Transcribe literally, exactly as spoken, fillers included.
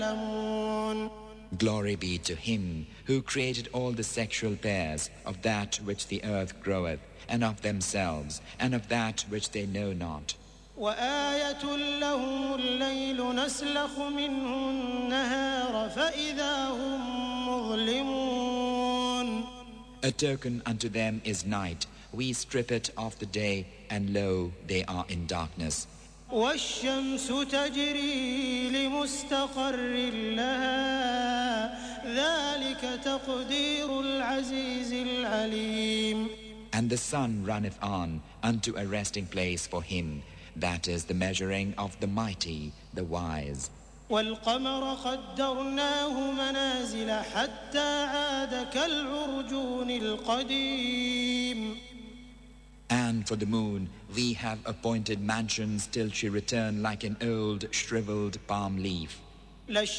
يعلمون. Glory be to him who created all the sexual pairs of that which the earth groweth, and of themselves, and of that which they know not. وآية لهم الليل نسلخ منه النهار فإذا هم مظلمون. A token unto them is night. We strip it of the day, and lo, they are in darkness. والشمس تجري لمستقر لها ذلك تقدير العزيز العليم. And the sun runneth on unto a resting place for him. That is the measuring of the mighty, the wise. والقمر قدرناه منازل حتى عاد كالعرجون القديم. And for the moon we have appointed mansions till she return like an old shriveled palm leaf.